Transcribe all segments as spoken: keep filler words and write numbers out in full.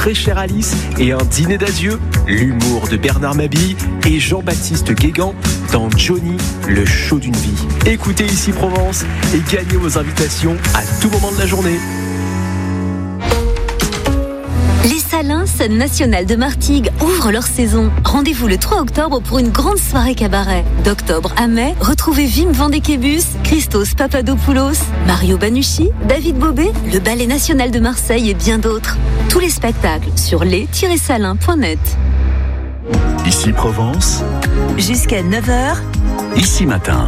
très chère Alice et un dîner d'adieu, l'humour de Bernard Mabille et Jean-Baptiste Guégan dans Johnny, le show d'une vie. Écoutez Ici Provence et gagnez vos invitations à tout moment de la journée. Les Salins, scène nationale de Martigues, ouvrent leur saison. Rendez-vous le trois octobre pour une grande soirée cabaret. D'octobre à mai, retrouvez Wim Vandekebus, Christos Papadopoulos, Mario Banucci, David Bobet, le Ballet National de Marseille et bien d'autres. Tous les spectacles sur les tiret salins point net. Ici Provence, Jusqu'à neuf heures, Ici Matin.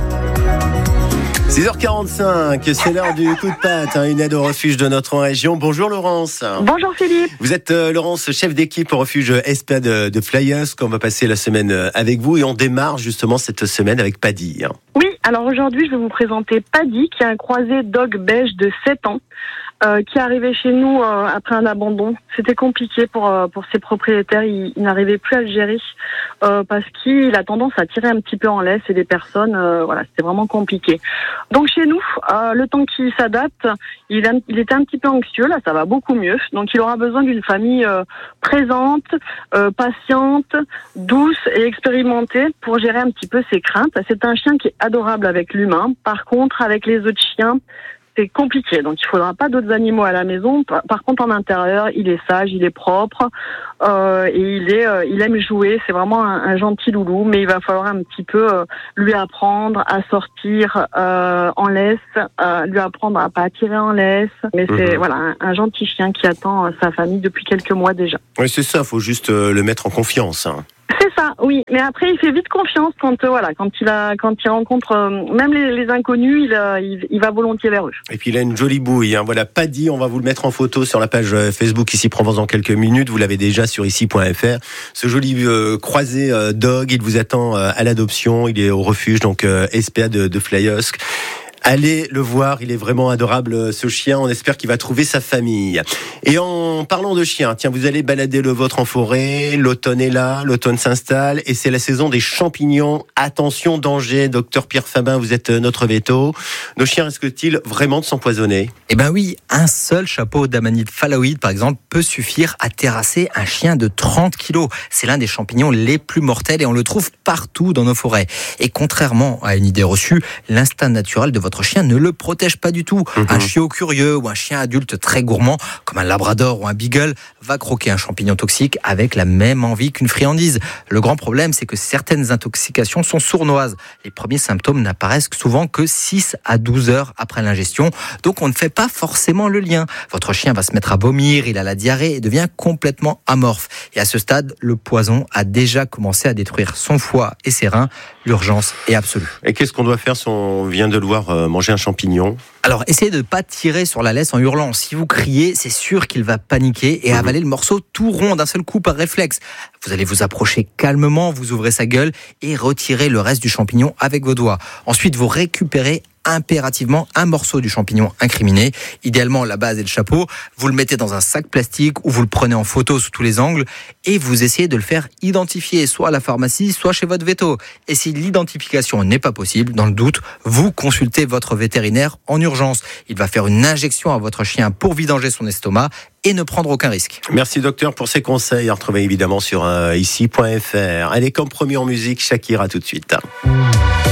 six heures quarante-cinq, c'est l'heure du coup de patte, hein, une aide au refuge de notre région. Bonjour Laurence. Bonjour Philippe. Vous êtes euh, Laurence, chef d'équipe au refuge S P A de, de Flyers, qu'on va passer la semaine euh, avec vous, et on démarre justement cette semaine avec Paddy. Hein. Oui, alors aujourd'hui je vais vous présenter Paddy, qui est un croisé dog belge de sept ans, euh, qui est arrivé chez nous euh, après un abandon. C'était compliqué pour euh, pour ses propriétaires, il, il n'arrivait plus à le gérer euh, parce qu'il a tendance à tirer un petit peu en laisse et les personnes, euh, voilà, c'était vraiment compliqué. Donc chez nous, euh, le temps qu'il s'adapte, il, a, il était un petit peu anxieux, là ça va beaucoup mieux. Donc il aura besoin d'une famille euh, présente, euh, patiente, douce et expérimentée pour gérer un petit peu ses craintes. C'est un chien qui est adorable avec l'humain. Par contre, avec les autres chiens, c'est compliqué. Donc il faudra pas d'autres animaux à la maison. Par contre, en intérieur, il est sage, il est propre euh, et il est, euh, il aime jouer. C'est vraiment un, un gentil loulou, mais il va falloir un petit peu euh, lui apprendre à sortir euh, en laisse, euh, lui apprendre à pas tirer en laisse. Mais c'est mmh. voilà un, un gentil chien qui attend euh, sa famille depuis quelques mois déjà. Oui, c'est ça. Faut juste euh, le mettre en confiance. Hein. C'est ça, oui. Mais après, il fait vite confiance quand, euh, voilà, quand il a, quand il rencontre euh, même les, les inconnus, il, euh, il, il va volontiers vers eux. Et puis il a une jolie bouille. Hein. Voilà, Paddy, on va vous le mettre en photo sur la page Facebook Ici Provence dans quelques minutes. Vous l'avez déjà sur ici point f r. Ce joli euh, croisé euh, dog, il vous attend euh, à l'adoption. Il est au refuge donc euh, S P A de, de Flyers. Allez le voir, il est vraiment adorable ce chien, on espère qu'il va trouver sa famille. Et en parlant de chien, tiens, vous allez balader le vôtre en forêt, l'automne est là, l'automne s'installe et c'est la saison des champignons. Attention, danger, docteur Pierre Fabin, vous êtes notre veto. Nos chiens risquent-ils vraiment de s'empoisonner ? Eh ben oui, un seul chapeau d'amanite phalloïde par exemple peut suffire à terrasser un chien de trente kilos. C'est l'un des champignons les plus mortels et on le trouve partout dans nos forêts. Et contrairement à une idée reçue, l'instinct naturel de votre Votre chien ne le protège pas du tout. Mmh. Un chiot curieux ou un chien adulte très gourmand, comme un labrador ou un beagle, va croquer un champignon toxique avec la même envie qu'une friandise. Le grand problème, c'est que certaines intoxications sont sournoises. Les premiers symptômes n'apparaissent souvent que six à douze heures après l'ingestion, donc on ne fait pas forcément le lien. Votre chien va se mettre à vomir, il a la diarrhée et devient complètement amorphe. Et à ce stade, le poison a déjà commencé à détruire son foie et ses reins. L'urgence est absolue. Et qu'est-ce qu'on doit faire si on vient de le voir euh, manger un champignon ? Alors, essayez de ne pas tirer sur la laisse en hurlant. Si vous criez, c'est sûr qu'il va paniquer et mmh. avaler le morceau tout rond d'un seul coup par réflexe. Vous allez vous approcher calmement, vous ouvrez sa gueule et retirez le reste du champignon avec vos doigts. Ensuite, vous récupérez impérativement un morceau du champignon incriminé, idéalement la base et le chapeau. Vous le mettez dans un sac plastique ou vous le prenez en photo sous tous les angles et vous essayez de le faire identifier soit à la pharmacie, soit chez votre veto. Et si l'identification n'est pas possible, dans le doute, vous consultez votre vétérinaire en urgence. Il va faire une injection à votre chien pour vidanger son estomac et ne prendre aucun risque. Merci docteur pour ces conseils, à retrouver évidemment sur euh, ici point f r. Allez, comme promis en musique, Shakira tout de suite.